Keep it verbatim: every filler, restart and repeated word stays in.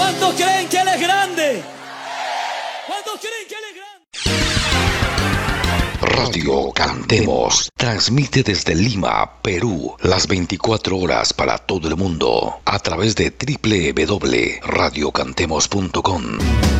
¿Cuántos creen que Él es grande? ¿Cuántos creen que Él es grande? Radio Cantemos transmite desde Lima, Perú, las veinticuatro horas para todo el mundo a través de doble u doble u doble u punto radio cantemos punto com.